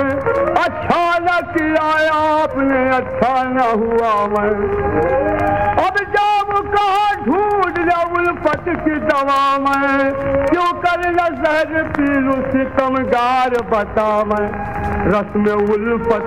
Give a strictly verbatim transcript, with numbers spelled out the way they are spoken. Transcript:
अच्छा न किया आपने, अच्छा न हुआ मैं। अब जब कहा ढूंढ लिया उल्फत की दवा मैं, क्यों कर न जहर पी लूं सितमगार बता मैं। रस में उल्फत